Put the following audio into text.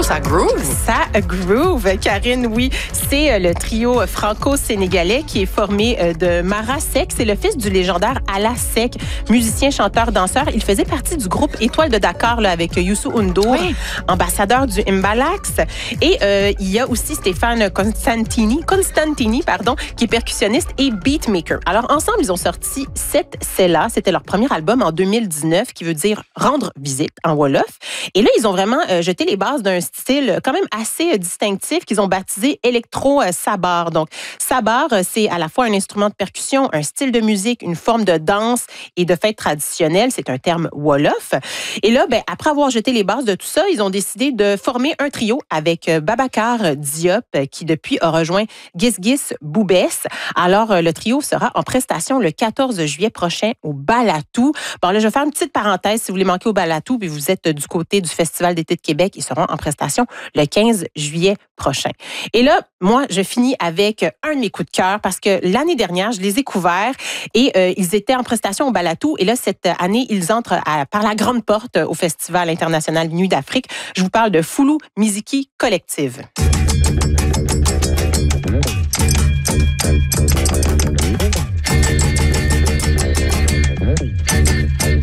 ça groove. Ça groove, Karine, oui. C'est le trio franco-sénégalais qui est formé de Mara Seck. C'est le fils du légendaire Ala Seck, musicien, chanteur, danseur. Il faisait partie du groupe Étoile de Dakar là, avec Youssou N'Dour, ambassadeur du Mbalax. Et il y a aussi Stéphane Constantini, qui est percussionniste et beatmaker. Alors, ensemble, ils ont sorti Cette C'est Là. C'était leur premier album en 2019, qui veut dire rendre visite en Wolof. Et là, ils ont vraiment jeté les bases d'un style quand même assez distinctif qu'ils ont baptisé électro-sabar. Donc, sabar, c'est à la fois un instrument de percussion, un style de musique, une forme de danse et de fête traditionnelle. C'est un terme Wolof. Et là, après avoir jeté les bases de tout ça, ils ont décidé de former un trio avec Babacar Diop, qui depuis a rejoint Gis Gis Boubès. Alors, le trio sera en prestation le 14 juillet prochain au Balatou. Bon, là, je vais faire une petite parenthèse. Si vous voulez manquer au Balatou, puis vous êtes du côté du Festival d'été de Québec, ils seront en prestation le 15 juillet prochain. Et là, moi, je finis avec un de mes coups de cœur parce que l'année dernière, je les ai couverts et ils étaient en prestation au Balatou. Et là, cette année, ils entrent par la grande porte au Festival international Nuit d'Afrique. Je vous parle de Foulou Miziki Collective.